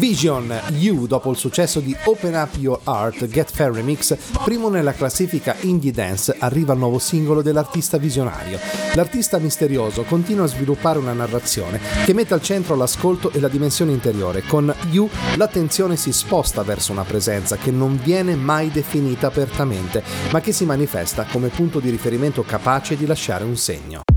Vision, You, dopo il successo di Open Up Your Heart, Get Fair Remix, primo nella classifica Indie Dance, arriva il nuovo singolo dell'artista visionario. L'artista misterioso continua a sviluppare una narrazione che mette al centro l'ascolto e la dimensione interiore. Con You l'attenzione si sposta verso una presenza che non viene mai definita apertamente, ma che si manifesta come punto di riferimento capace di lasciare un segno.